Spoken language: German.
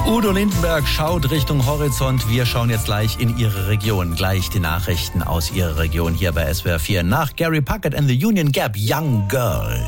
Udo Lindenberg schaut Richtung Horizont. Wir schauen jetzt gleich in Ihre Region. Gleich die Nachrichten aus Ihrer Region hier bei SWR 4 nach Gary Puckett and the Union Gap, Young Girl.